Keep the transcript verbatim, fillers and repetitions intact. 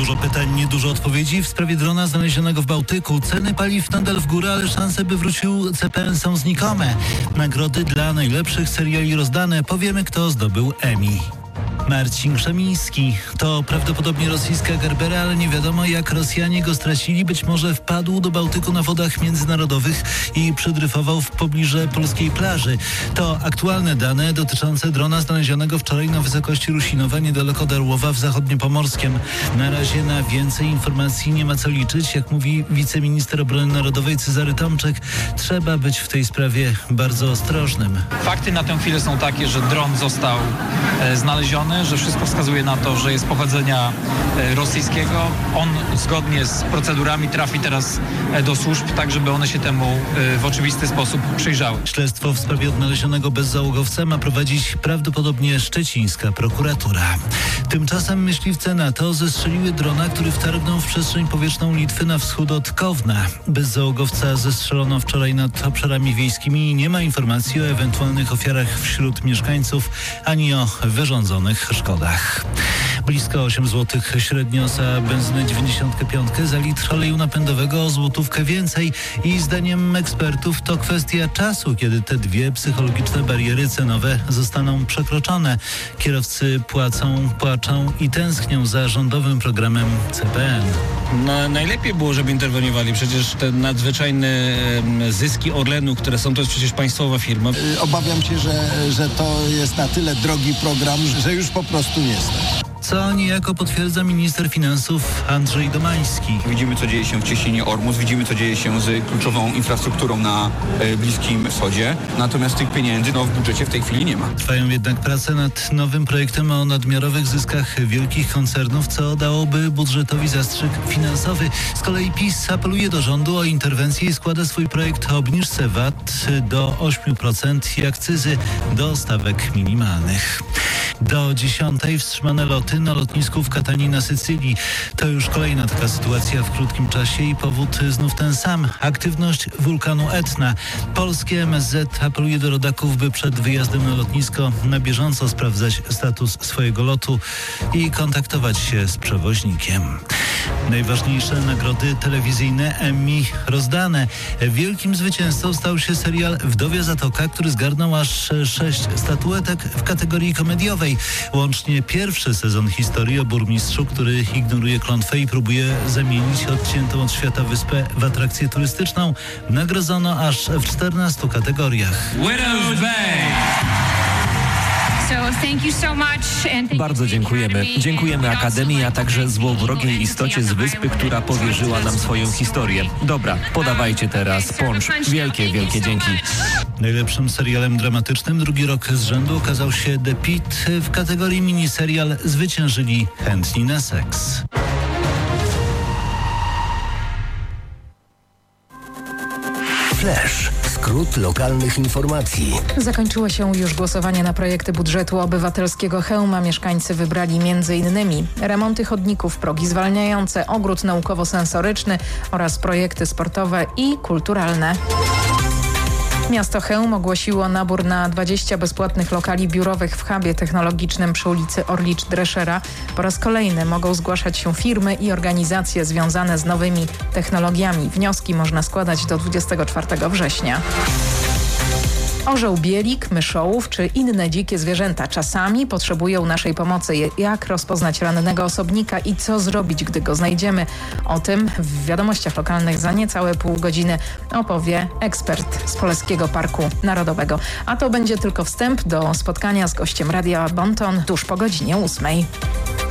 Dużo pytań, niedużo odpowiedzi. W sprawie drona znalezionego w Bałtyku ceny paliw nadal w górę, ale szanse, by wrócił C P N, są znikome. Nagrody dla najlepszych seriali rozdane. Powiemy, kto zdobył Emmy. Marcin Krzemiński to prawdopodobnie rosyjska Gerbera, ale nie wiadomo, jak Rosjanie go stracili. Być może wpadł do Bałtyku na wodach międzynarodowych i przydryfował w pobliżu polskiej plaży. To aktualne dane dotyczące drona znalezionego wczoraj na wysokości Rusinowa, niedaleko Darłowa w Zachodniopomorskiem. Na razie na więcej informacji nie ma co liczyć. Jak mówi wiceminister obrony narodowej Cezary Tomczyk, trzeba być w tej sprawie bardzo ostrożnym. Fakty na tę chwilę są takie, że dron został e, znaleziony, że wszystko wskazuje na to, że jest pochodzenia e, rosyjskiego. On zgodnie z procedurami trafi teraz e, do służb, tak żeby one się temu e, w oczywisty sposób przyjrzały. Śledztwo w sprawie odnalezionego bezzałogowca ma prowadzić prawdopodobnie szczecińska prokuratura. Tymczasem myśliwce NATO zestrzeliły drona, który wtargnął w przestrzeń powietrzną Litwy na wschód od Kowna. Bezzałogowca zestrzelono wczoraj nad obszarami wiejskimi i nie ma informacji o ewentualnych ofiarach wśród mieszkańców ani o wyrządzonych szkodach. Blisko osiem złotych średnio za benzynę dziewięćdziesiąt pięć, za litr oleju napędowego o złotówkę więcej i zdaniem ekspertów to kwestia czasu, kiedy te dwie psychologiczne bariery cenowe zostaną przekroczone. Kierowcy płacą, płaczą i tęsknią za rządowym programem C P N. No, najlepiej było, żeby interweniowali. Przecież te nadzwyczajne e, zyski Orlenu, które są, to jest przecież państwowa firma. Obawiam się, że, że to jest na tyle drogi program, że już po prostu nie stać. Co niejako potwierdza minister finansów Andrzej Domański. Widzimy, co dzieje się w cieśninie Ormus, widzimy, co dzieje się z kluczową infrastrukturą na e, Bliskim Wschodzie. Natomiast tych pieniędzy no, w budżecie w tej chwili nie ma. Trwają jednak prace nad nowym projektem o nadmiarowych zyskach wielkich koncernów, co dałoby budżetowi zastrzyk finansowy. Z kolei PiS apeluje do rządu o interwencję i składa swój projekt o obniżce V A T do ośmiu procent i akcyzy do stawek minimalnych. Do dziesiątej wstrzymane loty na lotnisku w Katanii na Sycylii. To już kolejna taka sytuacja w krótkim czasie i powód znów ten sam. Aktywność wulkanu Etna. Polskie M S Z apeluje do rodaków, by przed wyjazdem na lotnisko na bieżąco sprawdzać status swojego lotu i kontaktować się z przewoźnikiem. Najważniejsze nagrody telewizyjne Emmy rozdane. Wielkim zwycięzcą stał się serial Wdowia Zatoka, który zgarnął aż sześć statuetek w kategorii komediowej. Łącznie pierwszy sezon historii o burmistrzu, który ignoruje klątwę i próbuje zamienić odciętą od świata wyspę w atrakcję turystyczną, nagrodzono aż w czternastu kategoriach. Widow's Bay! Bardzo dziękujemy. Dziękujemy Akademii, a także złowrogiej istocie z wyspy, która powierzyła nam swoją historię. Dobra, podawajcie teraz poncz. Wielkie, wielkie dzięki. Najlepszym serialem dramatycznym drugi rok z rzędu okazał się The Pitt. W kategorii miniserial zwyciężyli Chętni na seks. Flash. Skrót lokalnych informacji. Zakończyło się już głosowanie na projekty budżetu obywatelskiego Chełma. Mieszkańcy wybrali między innymi remonty chodników, progi zwalniające, ogród naukowo-sensoryczny oraz projekty sportowe i kulturalne. Miasto Chełm ogłosiło nabór na dwadzieścia bezpłatnych lokali biurowych w hubie technologicznym przy ulicy Orlicz-Dreszera. Po raz kolejny mogą zgłaszać się firmy i organizacje związane z nowymi technologiami. Wnioski można składać do dwudziestego czwartego września. Orzeł bielik, myszołów czy inne dzikie zwierzęta czasami potrzebują naszej pomocy. Jak rozpoznać rannego osobnika i co zrobić, gdy go znajdziemy? O tym w wiadomościach lokalnych za niecałe pół godziny opowie ekspert z Polskiego Parku Narodowego. A to będzie tylko wstęp do spotkania z gościem Radia Bonton tuż po godzinie ósmej.